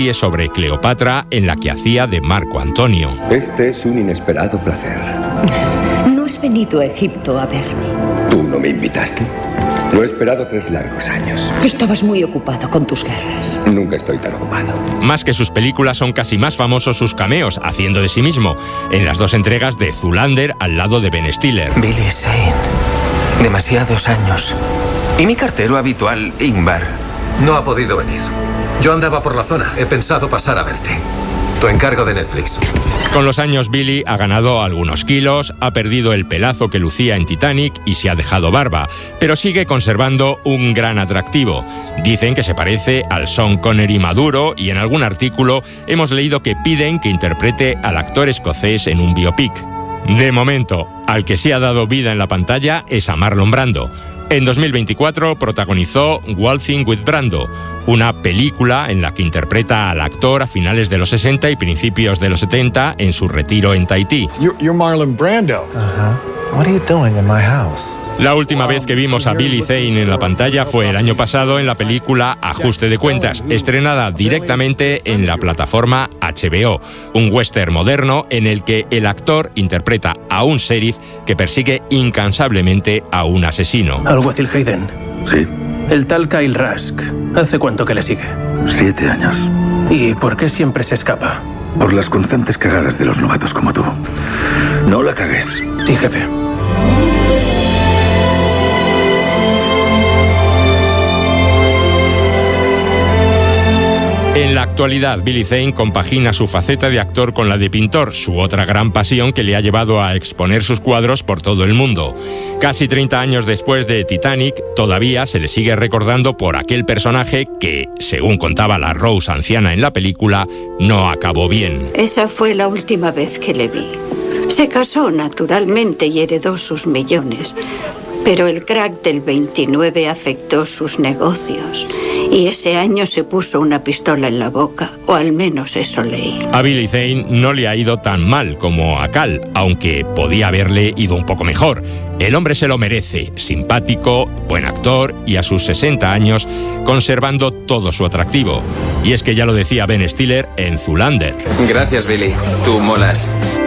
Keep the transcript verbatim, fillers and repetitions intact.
sobre Cleopatra en la que hacía de Marco Antonio. Este es un inesperado placer. No has venido a Egipto a verme. ¿Tú no me invitaste? Lo he esperado tres largos años. Estabas muy ocupado con tus guerras. Nunca estoy tan ocupado. Más que sus películas, son casi más famosos sus cameos, haciendo de sí mismo, en las dos entregas de Zoolander al lado de Ben Stiller. Billy Zane. Demasiados años. ¿Y mi cartero habitual, Ingvar? No ha podido venir. Yo andaba por la zona. He pensado pasar a verte. Tu encargo de Netflix. Con los años, Billy ha ganado algunos kilos, ha perdido el pelazo que lucía en Titanic y se ha dejado barba, pero sigue conservando un gran atractivo. Dicen que se parece al Sean Connery maduro y en algún artículo hemos leído que piden que interprete al actor escocés en un biopic. De momento, al que sí ha dado vida en la pantalla es a Marlon Brando. En dos mil veinticuatro protagonizó Waltzing with Brando, una película en la que interpreta al actor a finales de los sesenta y principios de los setenta en su retiro en Tahití. You're, you're Marlon Brando. Uh-huh. What are you doing in my house? La última vez que vimos a Billy Zane en la pantalla fue el año pasado en la película Ajuste de Cuentas, estrenada directamente en la plataforma H B O, un western moderno en el que el actor interpreta a un sheriff que persigue incansablemente a un asesino. Alguacil Hayden. Sí. El tal Kyle Rusk, ¿hace cuánto que le sigue? Siete años. ¿Y por qué siempre se escapa? Por las constantes cagadas de los novatos como tú. No la cagues. Sí, jefe. En la actualidad, Billy Zane compagina su faceta de actor con la de pintor, su otra gran pasión que le ha llevado a exponer sus cuadros por todo el mundo. Casi treinta años después de Titanic, todavía se le sigue recordando por aquel personaje que, según contaba la Rose anciana en la película, no acabó bien. Esa fue la última vez que le vi. Se casó naturalmente y heredó sus millones. Pero el crack del veintinueve afectó sus negocios y ese año se puso una pistola en la boca, o al menos eso leí. A Billy Zane no le ha ido tan mal como a Cal, aunque podía haberle ido un poco mejor. El hombre se lo merece, simpático, buen actor y a sus sesenta años conservando todo su atractivo. Y es que ya lo decía Ben Stiller en Zoolander. Gracias, Billy. Tú molas.